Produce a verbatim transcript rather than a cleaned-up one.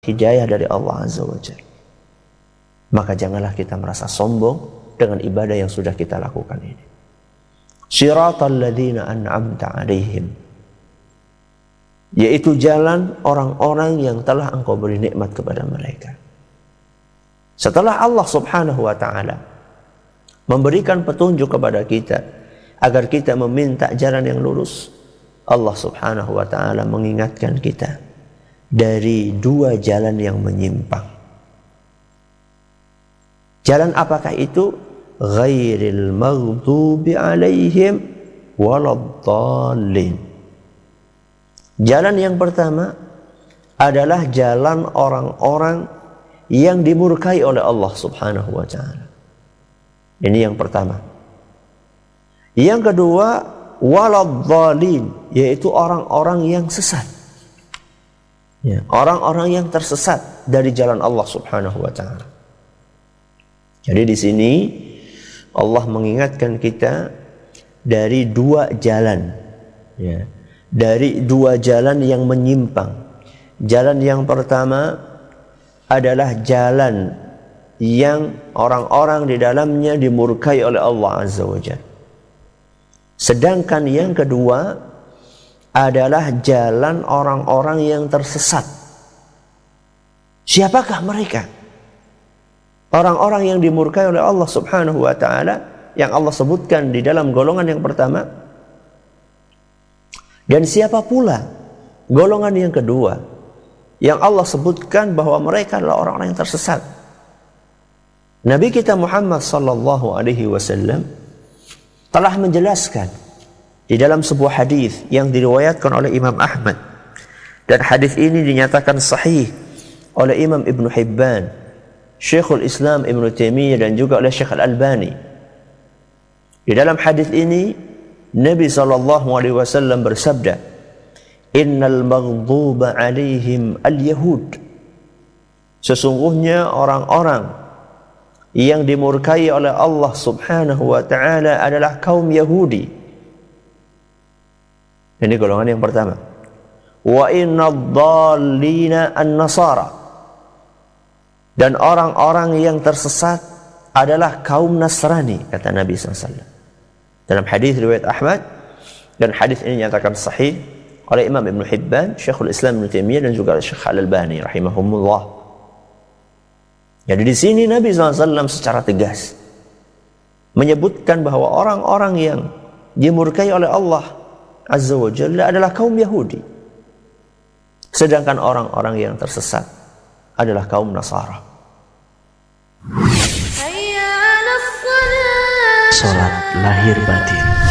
hidayah dari Allah Azza wa Jalla. Maka janganlah kita merasa sombong dengan ibadah yang sudah kita lakukan ini. Shiratal ladzina an'amta 'alaihim, yaitu jalan orang-orang yang telah Engkau beri nikmat kepada mereka. Setelah Allah Subhanahu wa taala memberikan petunjuk kepada kita agar kita meminta jalan yang lurus, Allah Subhanahu wa taala mengingatkan kita dari dua jalan yang menyimpang. Jalan apakah itu? Ghairil maghdubi alaihim waladdallin. Jalan yang pertama adalah jalan orang-orang yang dimurkai oleh Allah Subhanahu wa taala. Ini yang pertama. Yang kedua, waladdallin, yaitu orang-orang yang sesat. Ya, orang-orang yang tersesat dari jalan Allah Subhanahu wa taala. Jadi di sini Allah mengingatkan kita dari dua jalan, ya, dari dua jalan yang menyimpang. Jalan yang pertama adalah jalan yang orang-orang di dalamnya dimurkai oleh Allah Azza wa Jalla. Sedangkan yang kedua adalah jalan orang-orang yang tersesat. Siapakah mereka? Orang-orang yang dimurkai oleh Allah Subhanahu wa taala yang Allah sebutkan di dalam golongan yang pertama. Dan siapa pula golongan yang kedua yang Allah sebutkan bahwa mereka adalah orang-orang yang tersesat? Nabi kita Muhammad sallallahu alaihi wasallam telah menjelaskan di dalam sebuah hadis yang diriwayatkan oleh Imam Ahmad, dan hadis ini dinyatakan sahih oleh Imam Ibn Hibban, Syekhul Islam Ibn Taimiyah, dan juga oleh Syekh Al-Albani. Di dalam hadis ini Nabi sallallahu alaihi wasallam bersabda, "Innal maghduba 'alaihim al-yahud." Sesungguhnya orang-orang yang dimurkai oleh Allah Subhanahu wa taala adalah kaum Yahudi. Ini golongan yang pertama. Wa innadh-dhallina an-nasara. Dan orang-orang yang tersesat adalah kaum Nasrani, kata Nabi sallallahu alaihi wasallam. Dalam hadis riwayat Ahmad, dan hadis ini dinyatakan sahih oleh Imam Ibn Hibban, Syekhul Islam Ibn Taimiyah, dan juga Syekh Al-Albani rahimahumullah. Jadi di sini Nabi sallallahu alaihi wasallam secara tegas menyebutkan bahwa orang-orang yang dimurkai oleh Allah Azza wa Jalla adalah kaum Yahudi. Sedangkan orang-orang yang tersesat adalah kaum Nasara. Salat lahir batin.